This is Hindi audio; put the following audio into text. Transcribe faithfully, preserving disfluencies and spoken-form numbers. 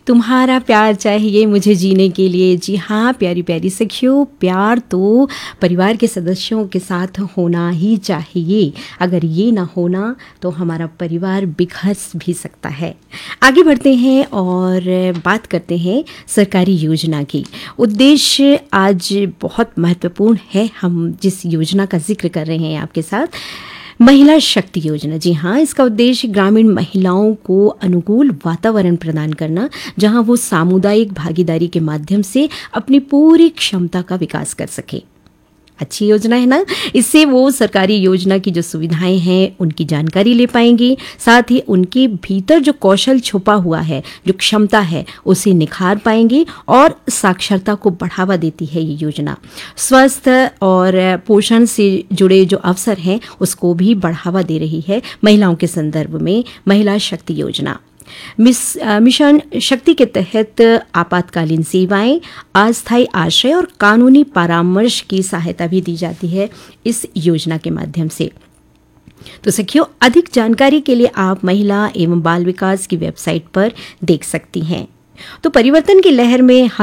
तुम्हारा प्यार चाहिए मुझे जीने के लिए। जी हाँ प्यारी प्यारी सखियों, प्यार तो परिवार के सदस्यों के साथ होना ही चाहिए। अगर ये ना होना तो हमारा परिवार बिखर भी सकता है। आगे बढ़ते हैं और बात करते हैं सरकारी योजना की। उद्देश्य आज बहुत महत्वपूर्ण है। हम जिस योजना का जिक्र कर रहे हैं आपके साथ, महिला शक्ति योजना। जी हाँ, इसका उद्देश्य ग्रामीण महिलाओं को अनुकूल वातावरण प्रदान करना, जहां वो सामुदायिक भागीदारी के माध्यम से अपनी पूरी क्षमता का विकास कर सके। अच्छी योजना है ना। इससे वो सरकारी योजना की जो सुविधाएं हैं उनकी जानकारी ले पाएंगे, साथ ही उनके भीतर जो कौशल छुपा हुआ है, जो क्षमता है, उसे निखार पाएंगे और साक्षरता को बढ़ावा देती है ये योजना। स्वास्थ्य और पोषण से जुड़े जो अवसर हैं उसको भी बढ़ावा दे रही है महिलाओं के संदर्भ में महिला शक्ति योजना। मिस मिशन शक्ति के तहत आपातकालीन सेवाएं, अस्थायी आश्रय और कानूनी परामर्श की सहायता भी दी जाती है इस योजना के माध्यम से। तो सखियों, अधिक जानकारी के लिए आप महिला एवं बाल विकास की वेबसाइट पर देख सकती हैं। तो परिवर्तन की लहर में